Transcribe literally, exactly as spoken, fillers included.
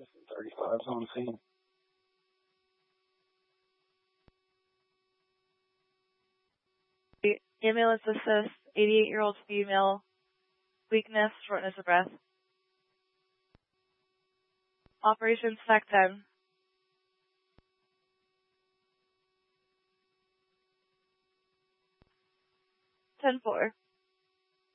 thirty-five's on scene. Ambulance assist, eighty-eight-year-old female, weakness, shortness of breath. Operation Stack ten. ten four.